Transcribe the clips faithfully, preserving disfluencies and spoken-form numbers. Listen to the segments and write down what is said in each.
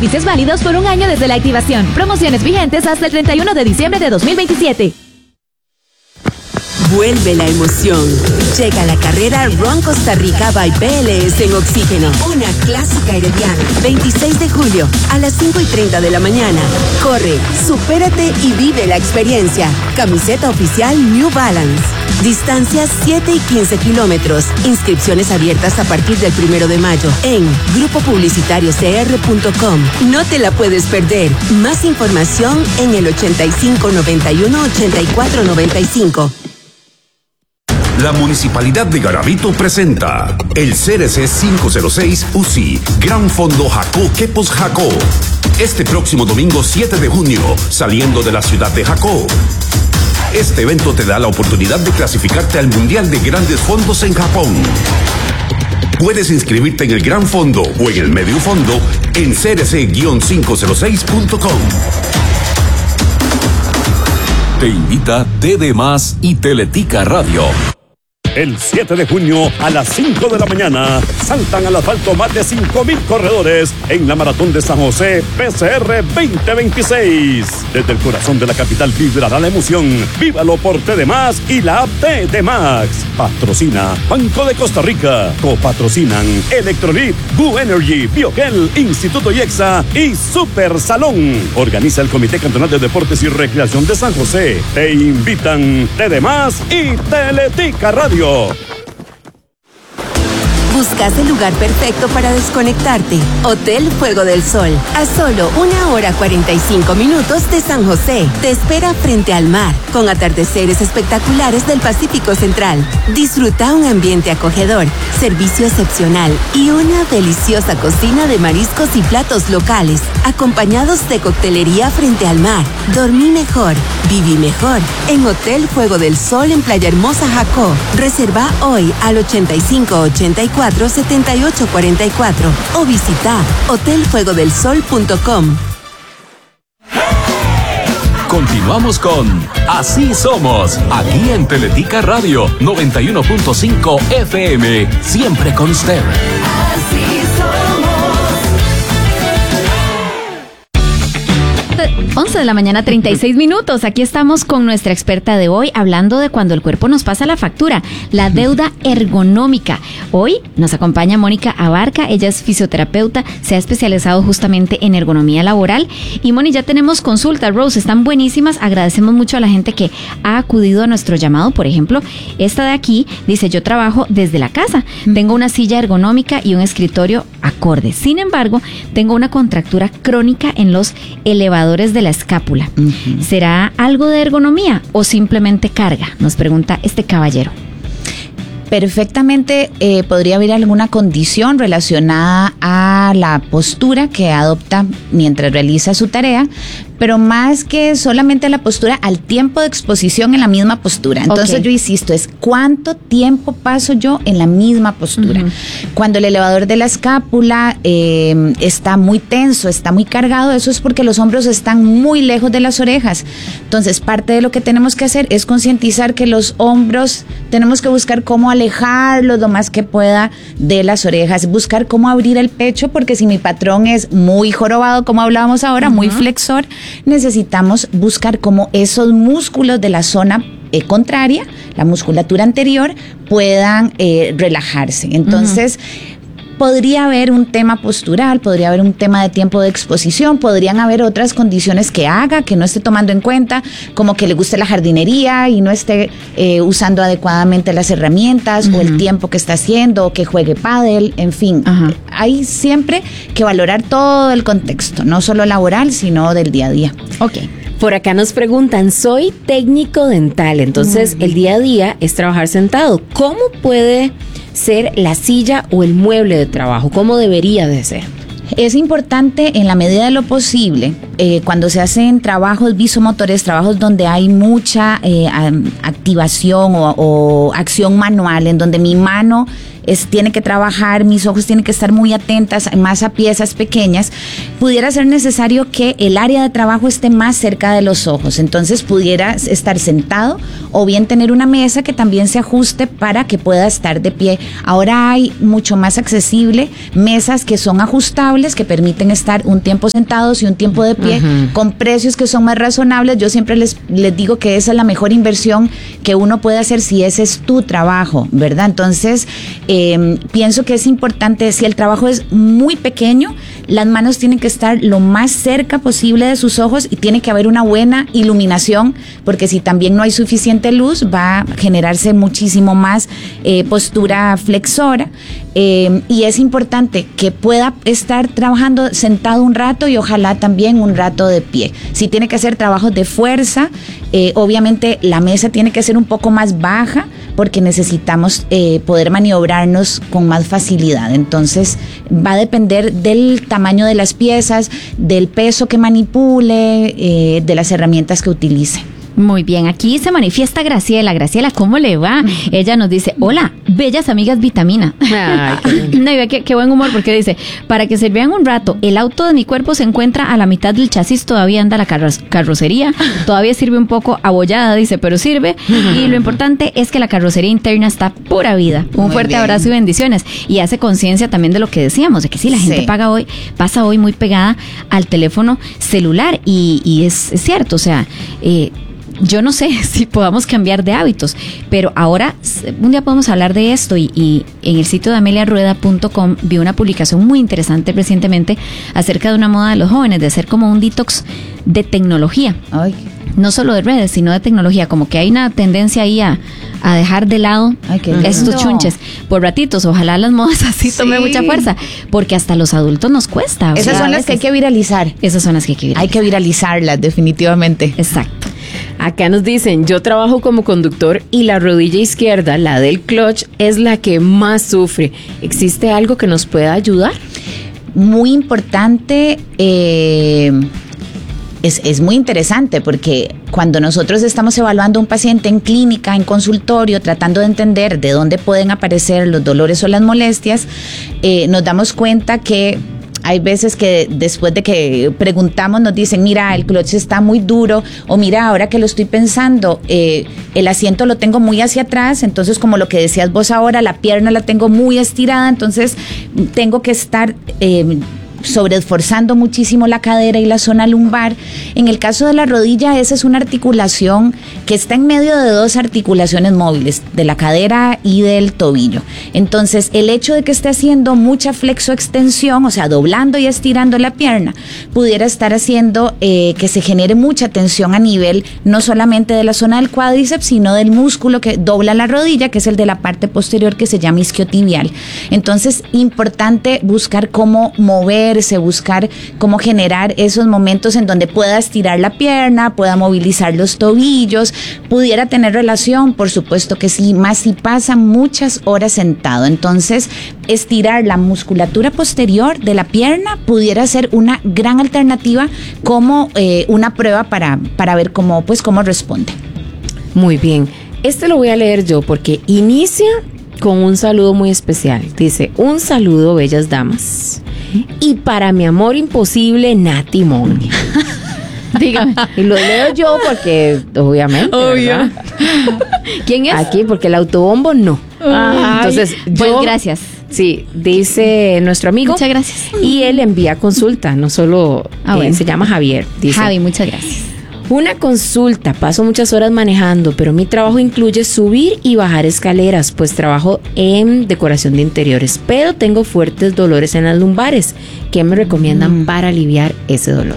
Beneficios válidos por un año desde la activación. Promociones vigentes hasta el treinta y uno de diciembre de dos mil veintisiete. Vuelve la emoción. Llega la carrera Run Costa Rica by P L S en Oxígeno. Una clásica herediana. veintiséis de julio a las cinco y treinta de la mañana. Corre, supérate y vive la experiencia. Camiseta oficial New Balance. Distancias siete y quince kilómetros. Inscripciones abiertas a partir del primero de mayo en grupo publicitario c r punto com. No te la puedes perder. Más información en el ochenta y cinco noventa y uno ochenta y cuatro noventa y cinco. La Municipalidad de Garavito presenta el C R C quinientos seis U C I, Gran Fondo Jacó Quepos Jacó. Este próximo domingo siete de junio, saliendo de la ciudad de Jacó. Este evento te da la oportunidad de clasificarte al Mundial de Grandes Fondos en Japón. Puedes inscribirte en el Gran Fondo o en el Medio Fondo en c r c quinientos seis punto com. Te invita T D más y Teletica Radio. El siete de junio a las cinco de la mañana saltan al asfalto más de cinco mil corredores en la Maratón de San José P C R veinte veintiséis. Desde el corazón de la capital vibrará la emoción. Vívalo por T D más y la app T D Max. Patrocina Banco de Costa Rica. Copatrocinan Electrolit, Gu Energy, Bioquel, Instituto IEXA y Super Salón. Organiza el Comité Cantonal de Deportes y Recreación de San José. Te invitan T D más y Teletica Radio. Buscas el lugar perfecto para desconectarte. Hotel Fuego del Sol. A solo una hora cuarenta y cinco minutos de San José. Te espera frente al mar, con atardeceres espectaculares del Pacífico Central. Disfruta un ambiente acogedor, servicio excepcional y una deliciosa cocina de mariscos y platos locales, acompañados de coctelería frente al mar. Dormí mejor, viví mejor. En Hotel Fuego del Sol en Playa Hermosa, Jacó. Reserva hoy al ochenta y cinco ochenta y cuatro setenta y ocho cuarenta y cuatro o visita hotel fuego del sol punto com. Continuamos con Así Somos, aquí en Teletica Radio noventa y uno punto cinco F M, siempre con usted. Así somos. once de la mañana, treinta y seis minutos. Aquí estamos con nuestra experta de hoy, hablando de cuando el cuerpo nos pasa la factura, la deuda ergonómica. Hoy nos acompaña Mónica Abarca, ella es fisioterapeuta, se ha especializado justamente en ergonomía laboral. Y Moni, ya tenemos consultas, Rose, están buenísimas. Agradecemos mucho a la gente que ha acudido a nuestro llamado. Por ejemplo, esta de aquí dice: yo trabajo desde la casa, tengo una silla ergonómica y un escritorio acorde. Sin embargo, tengo una contractura crónica en los elevadores de la escápula. Uh-huh. ¿Será algo de ergonomía o simplemente carga? Nos pregunta este caballero. Perfectamente eh, podría haber alguna condición relacionada a la postura que adopta mientras realiza su tarea, pero más que solamente la postura, al tiempo de exposición en la misma postura. Entonces, okay, yo insisto, es cuánto tiempo paso yo en la misma postura. Uh-huh. Cuando el elevador de la escápula eh, está muy tenso, está muy cargado, eso es porque los hombros están muy lejos de las orejas. Entonces, parte de lo que tenemos que hacer es concientizar que los hombros, tenemos que buscar cómo alejarlos lo más que pueda de las orejas, buscar cómo abrir el pecho, porque si mi patrón es muy jorobado, como hablábamos ahora, uh-huh, muy flexor, necesitamos buscar cómo esos músculos de la zona eh, contraria, la musculatura anterior, puedan eh, relajarse. Entonces, uh-huh, podría haber un tema postural, podría haber un tema de tiempo de exposición, podrían haber otras condiciones que haga, que no esté tomando en cuenta, como que le guste la jardinería y no esté eh, usando adecuadamente las herramientas, uh-huh, o el tiempo que está haciendo, o que juegue pádel, en fin. Uh-huh. Hay siempre que valorar todo el contexto, no solo laboral, sino del día a día. Ok. Por acá nos preguntan, soy técnico dental, entonces uh-huh, el día a día es trabajar sentado. ¿Cómo puede ser la silla o el mueble de trabajo? ¿Cómo debería de ser? Es importante, en la medida de lo posible, eh, cuando se hacen trabajos visomotores, trabajos donde hay mucha eh, activación o, o acción manual, en donde mi mano es, tiene que trabajar, mis ojos tienen que estar muy atentas, más a piezas pequeñas, pudiera ser necesario que el área de trabajo esté más cerca de los ojos. Entonces pudiera estar sentado o bien tener una mesa que también se ajuste para que pueda estar de pie. Ahora hay mucho más accesible mesas que son ajustables estables que permiten estar un tiempo sentados y un tiempo de pie, uh-huh, con precios que son más razonables. Yo siempre les, les digo que esa es la mejor inversión que uno puede hacer si ese es tu trabajo, ¿verdad? Entonces, eh, pienso que es importante, si el trabajo es muy pequeño, las manos tienen que estar lo más cerca posible de sus ojos y tiene que haber una buena iluminación, porque si también no hay suficiente luz, va a generarse muchísimo más eh, postura flexora. Eh, y es importante que pueda estar trabajando sentado un rato y ojalá también un rato de pie. Si tiene que hacer trabajos de fuerza, eh, obviamente la mesa tiene que ser un poco más baja porque necesitamos eh, poder maniobrarnos con más facilidad. Entonces va a depender del tamaño de las piezas, del peso que manipule, eh, de las herramientas que utilice. Muy bien, aquí se manifiesta Graciela. Graciela, ¿cómo le va? Ella nos dice, hola, bellas amigas Vitamina. Ay, qué, no, qué, qué buen humor, porque dice, para que se vean un rato, el auto de mi cuerpo se encuentra a la mitad del chasis, todavía anda la carro- carrocería, todavía sirve un poco abollada, dice, pero sirve, y lo importante es que la carrocería interna está pura vida. Un Muy fuerte bien. abrazo y bendiciones, y hace conciencia también de lo que decíamos, de que sí, la gente sí. paga hoy, pasa hoy muy pegada al teléfono celular, y, y es, es cierto, o sea, eh, yo no sé si podamos cambiar de hábitos, pero ahora un día podemos hablar de esto y, y en el sitio de amelia rueda punto com vi una publicación muy interesante recientemente acerca de una moda de los jóvenes, de hacer como un detox de tecnología. Ay. No solo de redes, sino de tecnología, como que hay una tendencia ahí a, a dejar de lado Ay, estos chunches por ratitos. Ojalá las modas así sí. tomen mucha fuerza, porque hasta los adultos nos cuesta. Esas sea, son las que hay que viralizar. Esas son las que hay que viralizar. Hay que viralizarlas, definitivamente. Exacto. Acá nos dicen, yo trabajo como conductor y la rodilla izquierda, la del clutch, es la que más sufre. ¿Existe algo que nos pueda ayudar? Muy importante, eh, es, es muy interesante porque cuando nosotros estamos evaluando a un paciente en clínica, en consultorio, tratando de entender de dónde pueden aparecer los dolores o las molestias, eh, nos damos cuenta que hay veces que después de que preguntamos nos dicen, mira, el clutch está muy duro, o mira, ahora que lo estoy pensando, eh, el asiento lo tengo muy hacia atrás, entonces como lo que decías vos ahora, la pierna la tengo muy estirada, entonces tengo que estar Eh, sobreesforzando muchísimo la cadera y la zona lumbar. En el caso de la rodilla, esa es una articulación que está en medio de dos articulaciones móviles, de la cadera y del tobillo. Entonces, el hecho de que esté haciendo mucha flexoextensión, o sea, doblando y estirando la pierna, pudiera estar haciendo eh, que se genere mucha tensión a nivel no solamente de la zona del cuádriceps, sino del músculo que dobla la rodilla, que es el de la parte posterior, que se llama isquiotibial. Entonces, importante buscar cómo mover, buscar cómo generar esos momentos en donde pueda estirar la pierna, pueda movilizar los tobillos, pudiera tener relación, por supuesto que sí, más si pasa muchas horas sentado. Entonces, estirar la musculatura posterior de la pierna pudiera ser una gran alternativa como eh, una prueba para, para ver cómo, pues, cómo responde. Muy bien. Este lo voy a leer yo porque inicia con un saludo muy especial. Dice, un saludo, bellas damas. Y para mi amor imposible, Nati Monia. Dígame. Y lo leo yo porque, obviamente, Obvio. ¿verdad? ¿Quién es? Aquí, porque el autobombo no. Ay, Entonces, pues yo, gracias. Sí, dice nuestro amigo. Muchas gracias. Y él envía consulta, no solo, ah, eh, bueno. se llama Javier. Dice, Javi, muchas gracias. Una consulta, paso muchas horas manejando, pero mi trabajo incluye subir y bajar escaleras, pues trabajo en decoración de interiores, pero tengo fuertes dolores en las lumbares. ¿Qué me recomiendan mm. para aliviar ese dolor?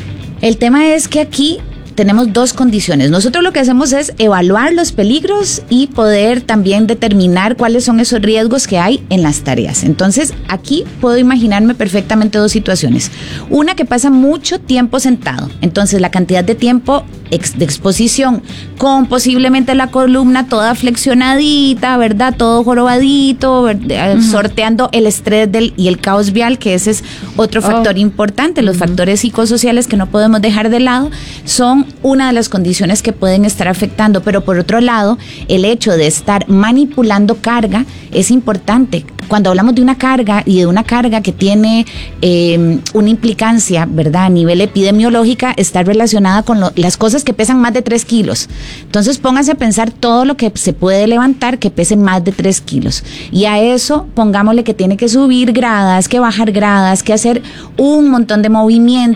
El tema es que aquí tenemos dos condiciones. Nosotros lo que hacemos es evaluar los peligros y poder también determinar cuáles son esos riesgos que hay en las tareas. Entonces, aquí puedo imaginarme perfectamente dos situaciones. Una que pasa mucho tiempo sentado. Entonces, la cantidad de tiempo ex- de exposición con posiblemente la columna toda flexionadita, ¿verdad? Todo jorobadito, ¿verdad? Uh-huh. Sorteando el estrés del, y el caos vial, que ese es otro factor oh. importante. Los uh-huh. factores psicosociales que no podemos dejar de lado son una de las condiciones que pueden estar afectando, pero por otro lado, el hecho de estar manipulando carga es importante. cuando hablamos de una carga y de una carga que tiene eh, una implicancia, ¿verdad? A nivel epidemiológica, está relacionada con lo, las cosas que pesan más de tres kilos. Entonces pónganse a pensar todo lo que se puede levantar que pese más de tres kilos. Y a eso pongámosle que tiene que subir gradas, que bajar gradas, que hacer un montón de movimientos,